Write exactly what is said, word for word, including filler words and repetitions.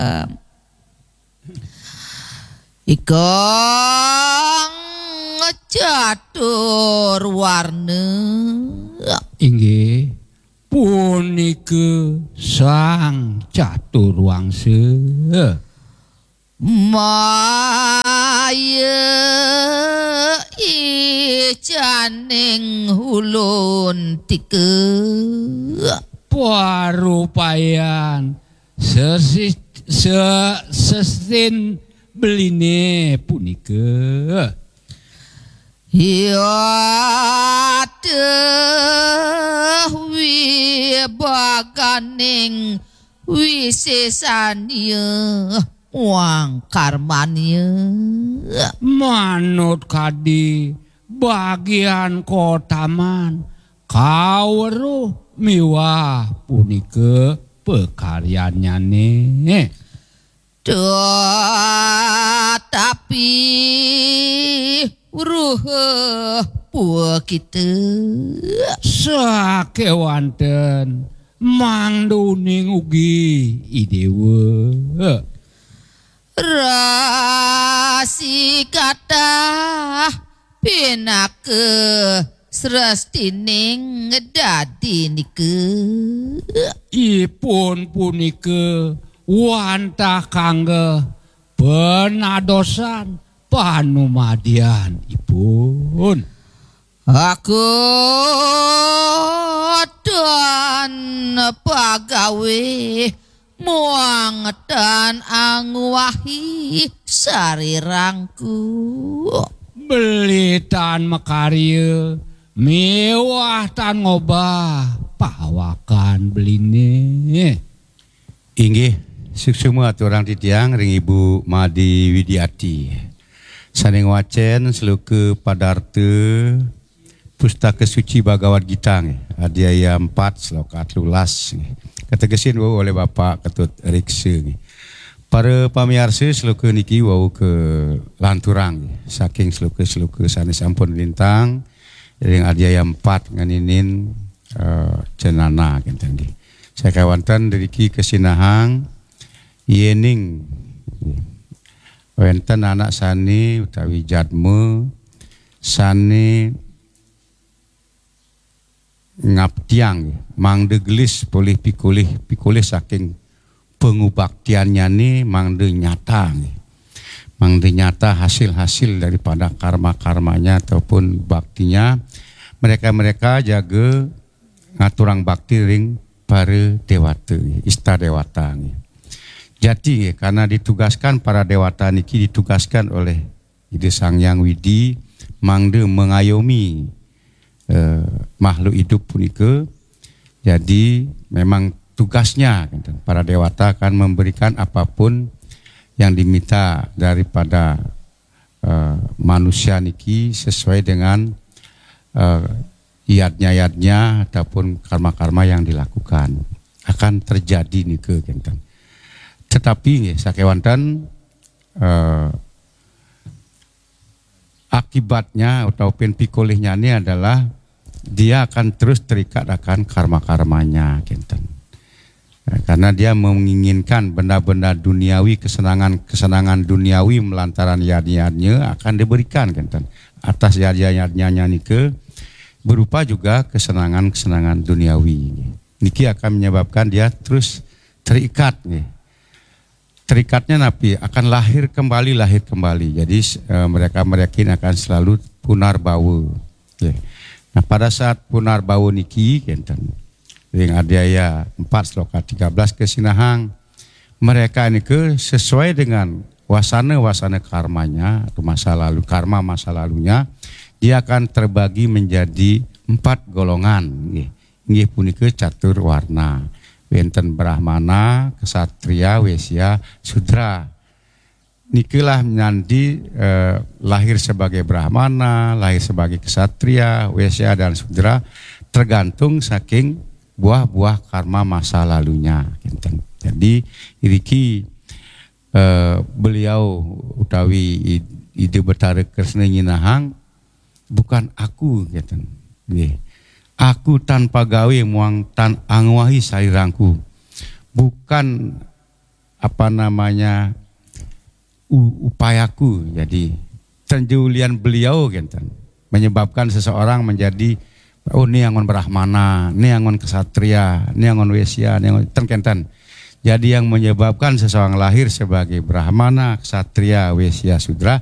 Ikang catur warna inggih punika sang catur wangsa maya icaning hulun tika parupayan sesis sesin beline punika ya dewi baganing wisesanya wang karmanya manut kadi bagian kotaman kaweruh miwah punika pekaryannya nih tapi ruh puah kita sakewanten mangduning ugi idewa rasi kata pinake srestining dadi nike ipun punike wantah kangge penadosan panumadian ipun aku dan pagawe muang dan angwahi sarirangku belitan makarya mewah tan ngobah pawakan beline inggih suksema aturang titiang ring Ibu Madi Widiati saning wacen seluke padarte pustaka suci Bhagavad Gita adhyaya empat sloka telulas kategesin wau oleh Bapak Ketut Rikse para pamiarsa seluke niki wau ke lanturang saking seluke-seluke sanes ampun lintang ring adhyaya empat nganinin uh, cenana kinten nggih sakawanten deriki kesinahang yening wenten anak sani utawi jadme sani ngabdiang mangde gelis boleh pikulih pikulih saking pengubaktiannya nih mangde nyata nih. Mangde nyata hasil-hasil daripada karma-karmanya ataupun baktinya mereka-mereka jaga ngaturang bakti ring para dewata ista dewata nih. Jadi karena ditugaskan para dewata niki ditugaskan oleh Ide Sang Hyang Widi mangde mengayomi Eh, makhluk hidup punika jadi memang tugasnya para dewata akan memberikan apapun yang diminta daripada eh, manusia niki sesuai dengan eh, iadnya-iadnya ataupun karma-karma yang dilakukan akan terjadi nike kinten. Tetapi sakewanten eh, akibatnya ataupun pikolihnya ini adalah dia akan terus terikat akan karma-karmanya kinten. Karena dia menginginkan benda-benda duniawi, kesenangan-kesenangan duniawi melantaran yad-yadnya akan diberikan kinten. Atas yad-yadnya nike berupa juga kesenangan-kesenangan duniawi. Niki akan menyebabkan dia terus terikat nih. Terikatnya napi akan lahir kembali lahir kembali. Jadi e, mereka meyakin akan selalu punar bawu. Okay. Nah pada saat punar bawu niki kenten ring adhyaya empat sloka tiga belas kesinahang mereka niki sesuai dengan wasana-wasana karmanya atau masa lalu karma masa lalunya dia akan terbagi menjadi empat golongan. Nggih nggih punika catur warna. Wenten Brahmana, Kesatria, Wesya, Sudra. Nikilah nanti eh, lahir sebagai Brahmana, lahir sebagai Kesatria, Wesya dan Sudra tergantung saking buah-buah karma masa lalunya. Jadi iriki eh, beliau utawi Ide Betara Kresna Nyinahang bukan aku gitu. Nggih. Aku tanpa gawe muang tan angwahi sarirangku. Bukan apa namanya u- upayaku. Jadi tenjulian beliau genten menyebabkan seseorang menjadi oh ini angon brahmana, ini angon kesatria, ini angon wesya, ini angon ten-kenten. Jadi yang menyebabkan seseorang lahir sebagai brahmana, ksatria, wesya, sudra